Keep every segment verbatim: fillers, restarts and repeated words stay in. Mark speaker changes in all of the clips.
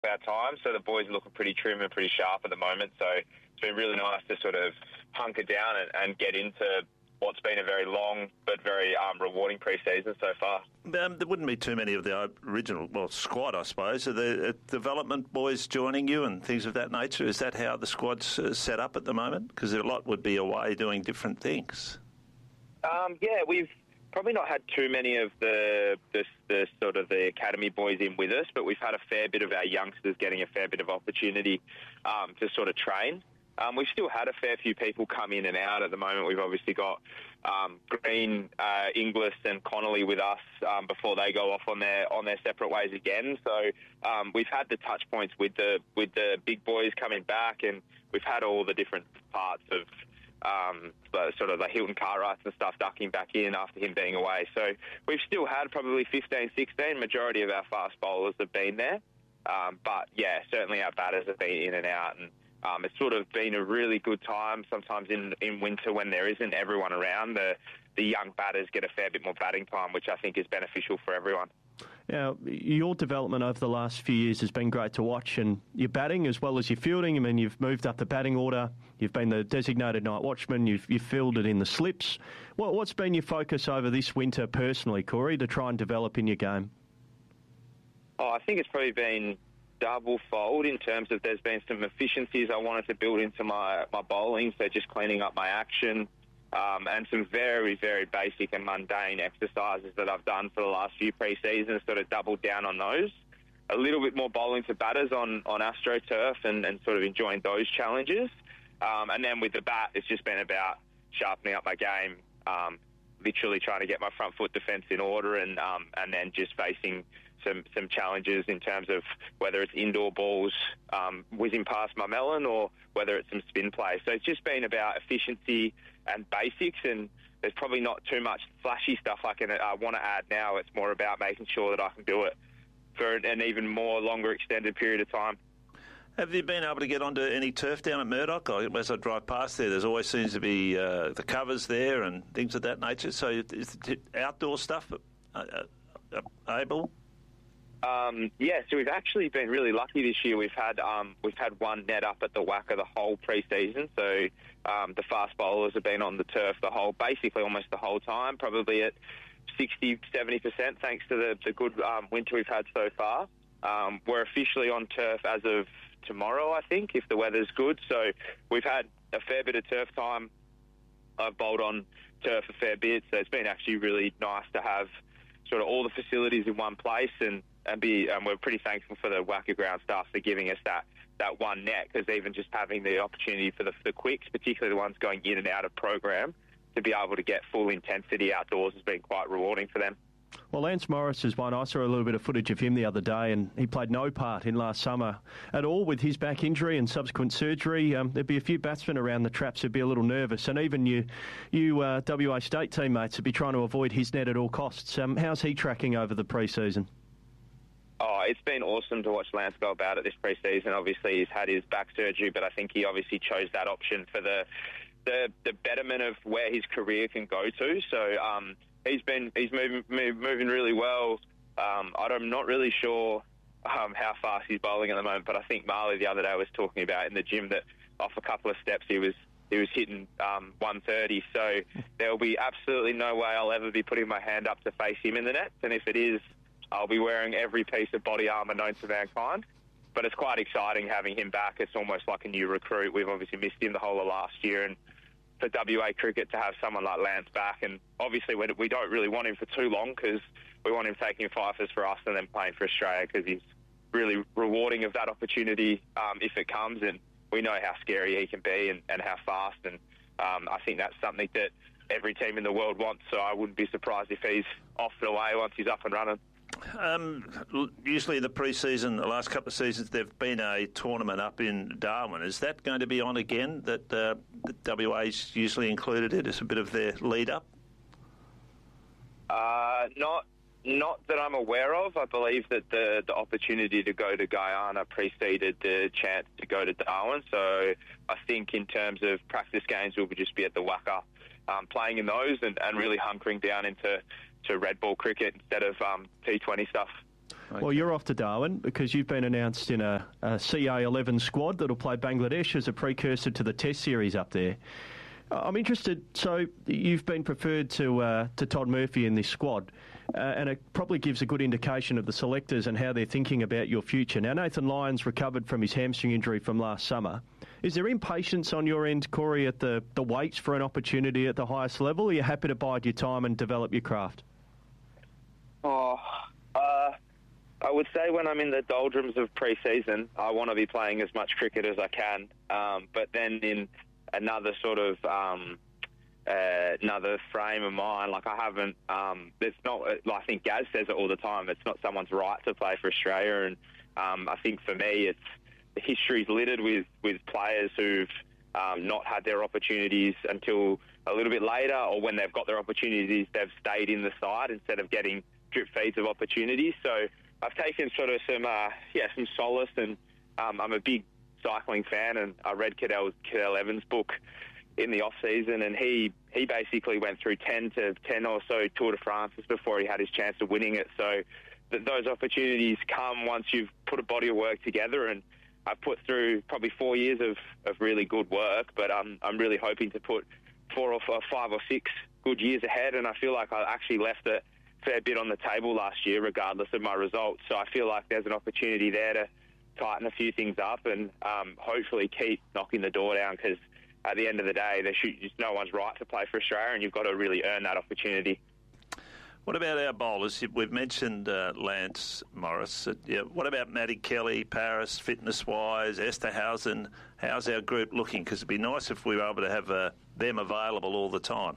Speaker 1: our time. So the boys are looking pretty trim and pretty sharp at the moment. So it's been really nice to sort of hunker down and, and get into what's been a very long but very um, rewarding pre-season so far.
Speaker 2: Um, there wouldn't be too many of the original, well, squad, I suppose. Are the uh, development boys joining you and things of that nature? Is that how the squad's uh, set up at the moment? Because a lot would be away doing different things.
Speaker 1: Um, yeah, we've probably not had too many of the, the the sort of the academy boys in with us, but we've had a fair bit of our youngsters getting a fair bit of opportunity um, to sort of train. Um, we've still had a fair few people come in and out at the moment. We've obviously got um, Green, uh, Inglis and Connolly with us um, before they go off on their on their separate ways again. So um, we've had the touch points with the with the big boys coming back, and we've had all the different parts of um, the, sort of the Hilton Cartwrights and stuff ducking back in after him being away. So we've still had probably fifteen, sixteen. Majority of our fast bowlers have been there. Um, but, yeah, certainly our batters have been in and out, and Um, it's sort of been a really good time. Sometimes in, in winter when there isn't everyone around, the, the young batters get a fair bit more batting time, which I think is beneficial for everyone.
Speaker 3: Now, your development over the last few years has been great to watch, and your batting as well as your fielding. I mean, you've moved up the batting order, you've been the designated night watchman, you've, you've fielded in the slips. What, what's been your focus over this winter personally, Corey, to try and develop in your game?
Speaker 1: Oh, I think it's probably been double fold in terms of there's been some efficiencies I wanted to build into my, my bowling, so just cleaning up my action um, and some very, very basic and mundane exercises that I've done for the last few pre-seasons, sort of doubled down on those. A little bit more bowling to batters on, on AstroTurf and, and sort of enjoying those challenges. Um, and then with the bat, it's just been about sharpening up my game, um, literally trying to get my front foot defence in order and um, and then just facing some some challenges in terms of whether it's indoor balls um, whizzing past my melon or whether it's some spin play. So it's just been about efficiency and basics, and there's probably not too much flashy stuff I can uh, want to add now. It's more about making sure that I can do it for an even more longer extended period of time.
Speaker 2: Have you been able to get onto any turf down at Murdoch? As I drive past there, there's always seems to be uh, the covers there and things of that nature. So is it outdoor stuff uh, uh, able?
Speaker 1: Um, yeah, so we've actually been really lucky this year. We've had um, we've had one net up at the Wacker the whole pre-season. So um, the fast bowlers have been on the turf the whole, basically almost the whole time, probably at sixty, seventy percent thanks to the, the good um, winter we've had so far. Um, we're officially on turf as of tomorrow, I think, if the weather's good. So we've had a fair bit of turf time. I've bowled on turf a fair bit, so it's been actually really nice to have sort of all the facilities in one place, and And be, um, we're pretty thankful for the Wacker ground staff for giving us that, that one net, because even just having the opportunity for the, the quicks, particularly the ones going in and out of program, to be able to get full intensity outdoors has been quite rewarding for them.
Speaker 3: Well, Lance Morris is one. I saw a little bit of footage of him the other day, and he played no part in last summer at all with his back injury and subsequent surgery. Um, there'd be a few batsmen around the traps who'd be a little nervous, and even you, you uh, W A State teammates would be trying to avoid his net at all costs. Um, how's he tracking over the pre-season?
Speaker 1: Oh, it's been awesome to watch Lance go about it this pre-season. Obviously, he's had his back surgery, but I think he obviously chose that option for the the, the betterment of where his career can go to. So um, he's been he's moving move, moving really well. Um, I'm not really sure um, how fast he's bowling at the moment, but I think Marley the other day was talking about in the gym that off a couple of steps he was he was hitting um, one thirty. So there will be absolutely no way I'll ever be putting my hand up to face him in the nets, and if it is, I'll be wearing every piece of body armour known to mankind. But it's quite exciting having him back. It's almost like a new recruit. We've obviously missed him the whole of last year, and for W A cricket to have someone like Lance back, and obviously we don't really want him for too long because we want him taking fifers for us and then playing for Australia, because he's really rewarding of that opportunity um, if it comes, and we know how scary he can be and, and how fast, and um, I think that's something that every team in the world wants, so I wouldn't be surprised if he's off and away once he's up and running.
Speaker 2: Um, usually the pre-season, the last couple of seasons, there've been a tournament up in Darwin. Is that going to be on again, that, uh, that W A's usually included it as a bit of their lead-up?
Speaker 1: Uh, not not that I'm aware of. I believe that the, the opportunity to go to Guyana preceded the chance to go to Darwin. So I think in terms of practice games, we'll just be at the Wacker um, playing in those and, and really hunkering down into to red ball cricket instead of um, T twenty stuff.
Speaker 2: Okay.
Speaker 3: Well, you're off to Darwin because you've been announced in a, a C A eleven squad that'll play Bangladesh as a precursor to the Test series up there. I'm interested, so you've been preferred to uh, to Todd Murphy in this squad, uh, and it probably gives a good indication of the selectors and how they're thinking about your future. Now, Nathan Lyon's recovered from his hamstring injury from last summer. Is there impatience on your end, Corey, at the, the weights for an opportunity at the highest level, or are you happy to bide your time and develop your craft?
Speaker 1: Oh, uh, I would say when I'm in the doldrums of pre-season, I want to be playing as much cricket as I can, um, but then in another sort of um, uh, another frame of mind. Like I haven't. Um, it's not. I think Gaz says it all the time. It's not someone's right to play for Australia, and um, I think for me, it's the history's littered with with players who've um, not had their opportunities until a little bit later, or when they've got their opportunities, they've stayed in the side instead of getting drip feeds of opportunities. So I've taken sort of some uh, yeah some solace, and um, I'm a big cycling fan, and I read Cadell, Cadell Evans' book in the off season, and he, he basically went through ten to ten or so Tour de France's before he had his chance of winning it. So th- those opportunities come once you've put a body of work together, and I've put through probably four years of, of really good work, but um, I'm really hoping to put four or five or six good years ahead, and I feel like I actually left a fair bit on the table last year regardless of my results. So I feel like there's an opportunity there to tighten a few things up and um, hopefully keep knocking the door down, because at the end of the day, there should, just no one's right to play for Australia, and you've got to really earn that opportunity.
Speaker 2: What about our bowlers? We've mentioned uh, Lance Morris. Uh, yeah, what about Maddie Kelly, Paris, fitness-wise, Esterhausen? How's our group looking? Because it'd be nice if we were able to have uh, them available all the time.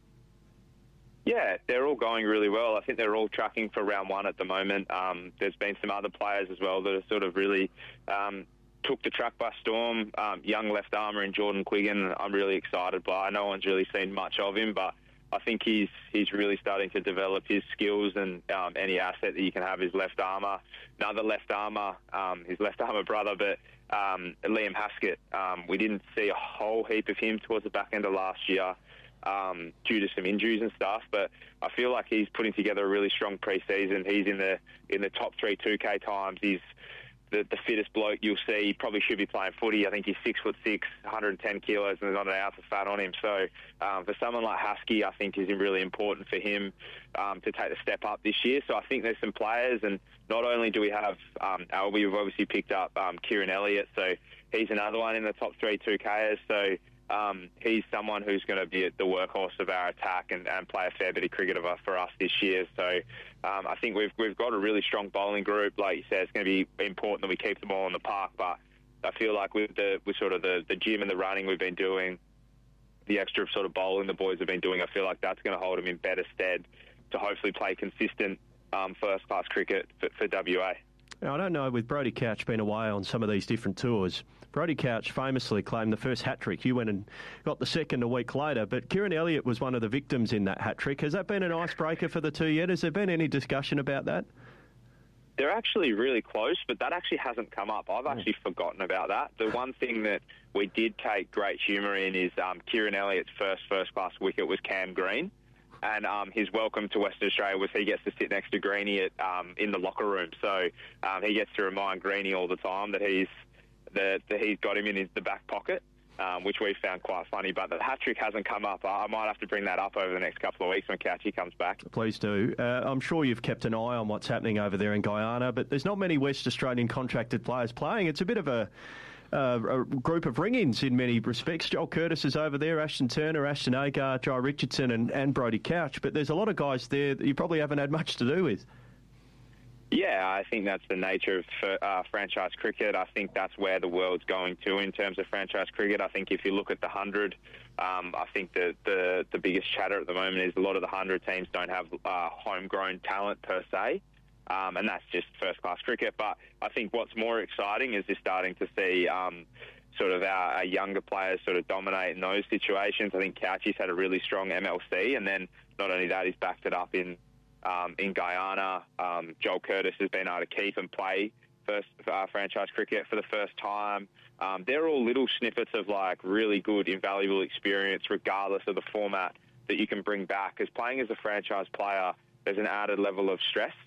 Speaker 1: Yeah, they're all going really well. I think they're all tracking for round one at the moment. Um, there's been some other players as well that have sort of really um, took the track by storm. Um, young left armour in Jordan Quiggin, I'm really excited by. No one's really seen much of him, but I think he's he's really starting to develop his skills, and um, any asset that you can have is left armour. Another left armour, um, his left armour brother, but um, Liam Haskett. Um, we didn't see a whole heap of him towards the back end of last year. Um, due to some injuries and stuff, but I feel like he's putting together a really strong pre-season. He's in the in the top three two K times. He's the, the fittest bloke you'll see. He probably should be playing footy. I think he's six foot six, one hundred ten kilos, and there's not an ounce of fat on him. So um, for someone like Husky, I think is really important for him um, to take the step up this year. So I think there's some players, and not only do we have um, Albie, we've obviously picked up um, Kieran Elliott, so he's another one in the top three two Kers. So Um, he's someone who's going to be the workhorse of our attack and, and play a fair bit of cricket for us this year. So um, I think we've we've got a really strong bowling group. Like you said, it's going to be important that we keep them all in the park. But I feel like with the with sort of the, the gym and the running we've been doing, the extra sort of bowling the boys have been doing, I feel like that's going to hold them in better stead to hopefully play consistent um, first-class cricket for, for W A.
Speaker 3: Now, I don't know, with Brodie Couch being away on some of these different tours, Brodie Couch famously claimed the first hat-trick. You went and got the second a week later, but Kieran Elliott was one of the victims in that hat-trick. Has that been an icebreaker for the two yet? Has there been any discussion about that?
Speaker 1: They're actually really close, but that actually hasn't come up. I've actually oh. forgotten about that. The one thing that we did take great humour in is um, Kieran Elliott's first first-class wicket was Cam Green. And um, his welcome to Western Australia was he gets to sit next to Greenie at, um, in the locker room. So um, he gets to remind Greenie all the time that he's that, that he's got him in his, the back pocket, um, which we found quite funny. But the hat-trick hasn't come up. I, I might have to bring that up over the next couple of weeks when Couchy comes back.
Speaker 3: Please do. Uh, I'm sure you've kept an eye on what's happening over there in Guyana, but there's not many West Australian contracted players playing. It's a bit of a... Uh, a group of ring-ins in many respects. Joel Curtis is over there, Ashton Turner, Ashton Agar, Jai Richardson and, and Brodie Couch, but there's a lot of guys there that you probably haven't had much to do with.
Speaker 1: Yeah, I think that's the nature of uh, franchise cricket. I think that's where the world's going to in terms of franchise cricket. I think if you look at the one hundred, um, I think that the, the biggest chatter at the moment is a lot of the one hundred teams don't have uh, homegrown talent per se. Um, and that's just first-class cricket. But I think what's more exciting is just starting to see um, sort of our, our younger players sort of dominate in those situations. I think Couchy's had a really strong M L C, and then not only that, he's backed it up in um, in Guyana. Um, Joel Curtis has been able to keep and play first uh, franchise cricket for the first time. Um, they're all little snippets of like really good, invaluable experience, regardless of the format that you can bring back. Because playing as a franchise player, there's an added level of stress.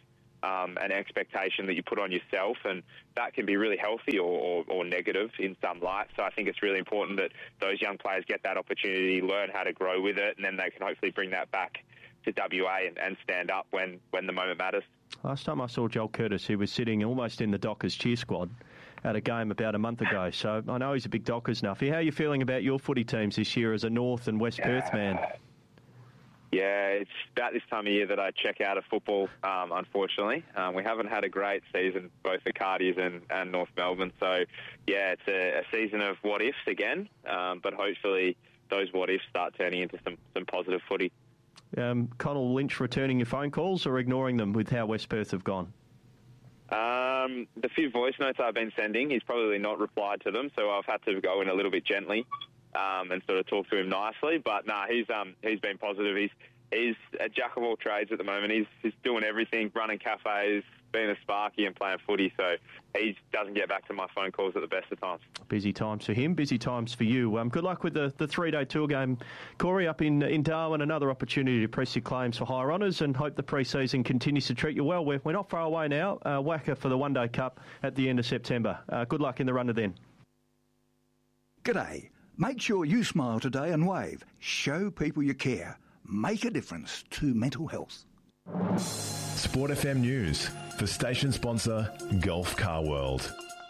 Speaker 1: um, an expectation that you put on yourself, and that can be really healthy or, or, or negative in some light. So I think it's really important that those young players get that opportunity, learn how to grow with it, and then they can hopefully bring that back to W A and, and stand up when, when the moment matters.
Speaker 3: Last time I saw Joel Curtis, he was sitting almost in the Dockers cheer squad at a game about a month ago. So I know he's a big Dockers nuffy. How are you feeling about your footy teams this year as a North and West Perth man?
Speaker 1: Yeah, it's about this time of year that I check out of football, um, unfortunately. Um, we haven't had a great season, both the Cardies and, and North Melbourne. So, yeah, it's a, a season of what-ifs again, um, but hopefully those what-ifs start turning into some, some positive footy.
Speaker 3: Um, Connell Lynch returning your phone calls or ignoring them with how West Perth have gone?
Speaker 1: Um, the few voice notes I've been sending, he's probably not replied to them, so I've had to go in a little bit gently um, and sort of talk to him nicely. But, nah, he's um, he's been positive. He's he's a jack of all trades at the moment. He's, he's doing everything, running cafes, being a sparky and playing footy, so he doesn't get back to my phone calls at the best of times. Busy
Speaker 3: times for him, busy times for you. Um, good luck with the, the three-day tour game, Corey, up in in Darwin. Another opportunity to press your claims for higher honours, and hope the pre-season continues to treat you well. We're, we're not far away now. Uh, Wacker for the One-Day Cup at the end of September. Uh, good luck in the run to then.
Speaker 4: G'day. Make sure you smile today and wave. Show people you care. Make a difference to mental health.
Speaker 5: Sport F M News for station sponsor Gulf Car World.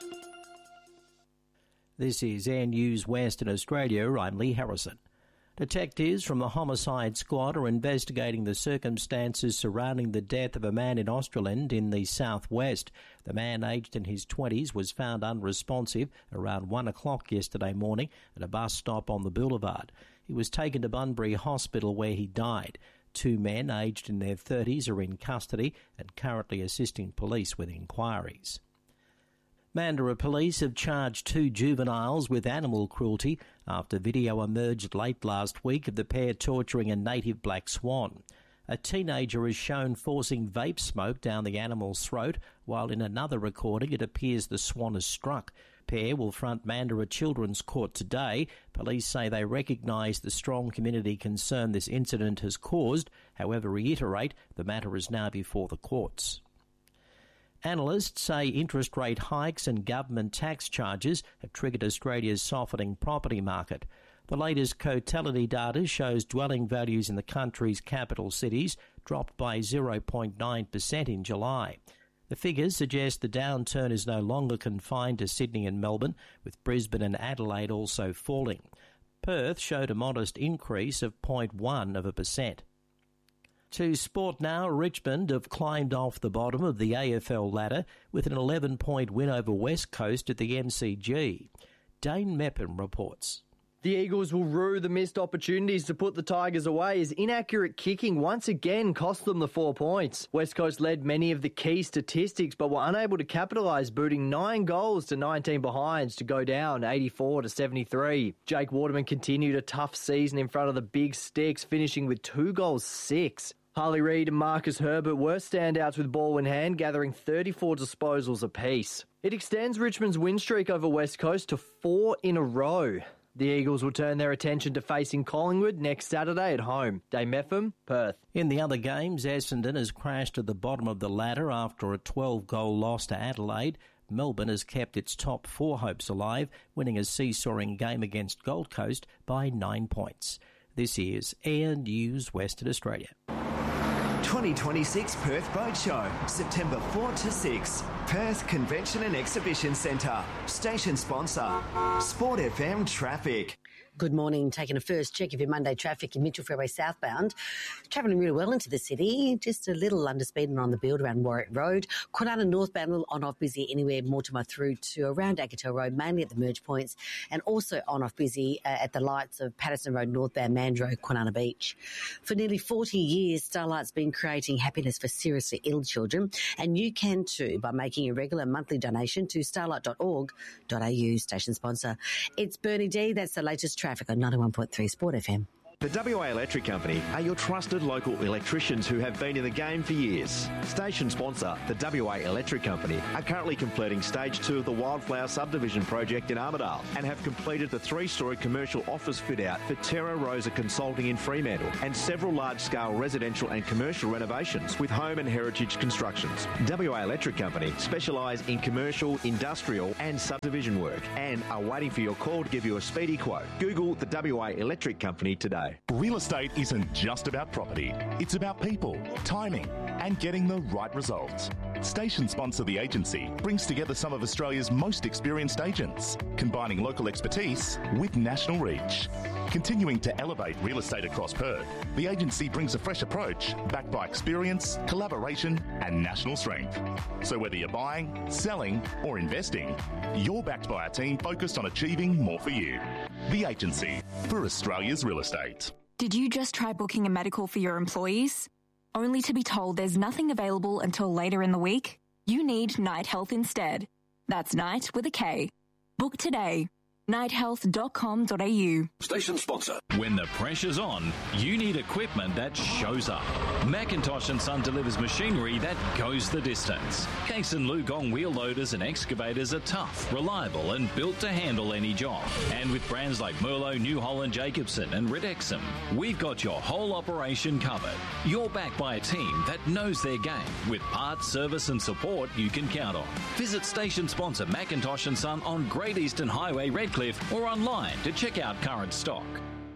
Speaker 6: This is Air News Western Australia. I'm Lee Harrison. Detectives from the Homicide Squad are investigating the circumstances surrounding the death of a man in Australand in the southwest. The man, aged in his twenties, was found unresponsive around one o'clock yesterday morning at a bus stop on the boulevard. He was taken to Bunbury Hospital where he died. Two men aged in their thirties are in custody and currently assisting police with inquiries. Mandurah police have charged two juveniles with animal cruelty after video emerged late last week of the pair torturing a native black swan. A teenager is shown forcing vape smoke down the animal's throat, while in another recording it appears the swan is struck. Pair will front Mandurah Children's Court today. Police say they recognise the strong community concern this incident has caused, however reiterate the matter is now before the courts. Analysts say interest rate hikes and government tax charges have triggered Australia's softening property market. The latest Cotality data shows dwelling values in the country's capital cities dropped by zero point nine percent in July. The figures suggest the downturn is no longer confined to Sydney and Melbourne, with Brisbane and Adelaide also falling. Perth showed a modest increase of zero point one of a percent. To sport now, Richmond have climbed off the bottom of the A F L ladder with an eleven-point win over West Coast at the M C G. Dane Meppen reports.
Speaker 7: The Eagles will rue the missed opportunities to put the Tigers away as inaccurate kicking once again cost them the four points. West Coast led many of the key statistics but were unable to capitalise, booting nine goals to nineteen behinds to go down eighty-four to seventy-three. Jake Waterman continued a tough season in front of the big sticks, finishing with two goals six. Harley Reid and Marcus Herbert were standouts with ball in hand, gathering thirty-four disposals apiece. It extends Richmond's win streak over West Coast to four in a row. The Eagles will turn their attention to facing Collingwood next Saturday at home. Dame Mepham, Perth.
Speaker 6: In the other games, Essendon has crashed at the bottom of the ladder after a twelve-goal loss to Adelaide. Melbourne has kept its top four hopes alive, winning a seesawing game against Gold Coast by nine points. This is Air News Western Australia.
Speaker 8: twenty twenty-six Perth Boat Show, September fourth to sixth. Perth Convention and Exhibition Centre. Station sponsor, Sport F M Traffic.
Speaker 9: Good morning. Taking a first check of your Monday traffic in Mitchell Freeway southbound. Travelling really well into the city. Just a little underspeeding on the build around Warwick Road. Kwinana northbound, a little on-off busy anywhere Mortimer through to around Agatel Road, mainly at the merge points, and also on-off busy uh, at the lights of Patterson Road northbound, Mandurah, Kwinana Beach. For nearly forty years, Starlight's been creating happiness for seriously ill children, and you can too by making a regular monthly donation to starlight dot org dot a u, station sponsor. It's Bernie D. That's the latest traffic on ninety-one point three Sport F M.
Speaker 10: The W A Electric Company are your trusted local electricians who have been in the game for years. Station sponsor, the W A Electric Company, are currently completing stage two of the Wildflower subdivision project in Armidale and have completed the three-storey commercial office fit-out for Terra Rosa Consulting in Fremantle and several large-scale residential and commercial renovations with Home and Heritage Constructions. W A Electric Company specialise in commercial, industrial and subdivision work and are waiting for your call to give you a speedy quote. Google the W A Electric Company today.
Speaker 11: Real estate isn't just about property. It's about people, timing, and getting the right results. Station sponsor The Agency brings together some of Australia's most experienced agents, combining local expertise with national reach. Continuing to elevate real estate across Perth, The Agency brings a fresh approach backed by experience, collaboration, and national strength. So whether you're buying, selling, or investing, you're backed by a team focused on achieving more for you. The Agency, for Australia's real estate.
Speaker 12: Did you just try booking a medical for your employees, only to be told there's nothing available until later in the week? You need Night Health instead. That's Night with a K. Book today. night health dot com dot a u.
Speaker 13: Station sponsor. When the pressure's on, you need equipment that shows up. Macintosh and Son delivers machinery that goes the distance. Case and Lugong wheel loaders and excavators are tough, reliable and built to handle any job. And with brands like Merlo, New Holland, Jacobson and Redexum, we've got your whole operation covered. You're backed by a team that knows their game with parts, service and support you can count on. Visit station sponsor Macintosh and Son on Great Eastern Highway, Redcliffe, or online to check out current stock.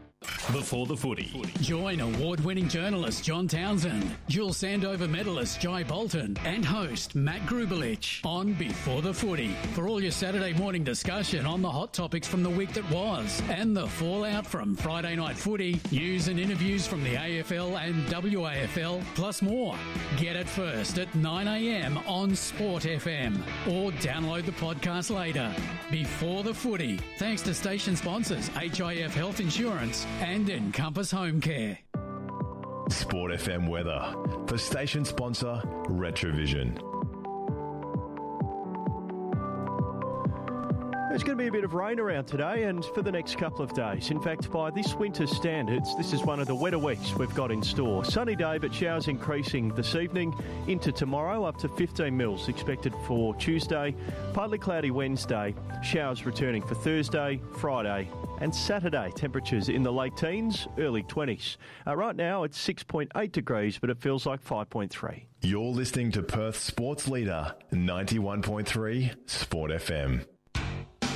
Speaker 14: Before the Footy. Join award-winning journalist John Townsend, dual Sandover medalist Jai Bolton, and host Matt Grubelich on Before the Footy for all your Saturday morning discussion on the hot topics from the week that was and the fallout from Friday night footy, news and interviews from the A F L and W A F L, plus more. Get it first at nine a m on Sport F M or download the podcast later. Before the Footy, thanks to station sponsors H I F Health Insurance and Encompass Home Care.
Speaker 5: Sport F M weather for station sponsor Retrovision.
Speaker 3: There's going to be a bit of rain around today and for the next couple of days. In fact, by this winter's standards, this is one of the wetter weeks we've got in store. Sunny day, but showers increasing this evening into tomorrow, up to fifteen mils expected for Tuesday. Partly cloudy Wednesday, showers returning for Thursday, Friday and Saturday. Temperatures in the late teens, early twenties. Uh, right now it's six point eight degrees, but it feels like five point three.
Speaker 5: You're listening to Perth Sports Leader, ninety-one point three Sport F M.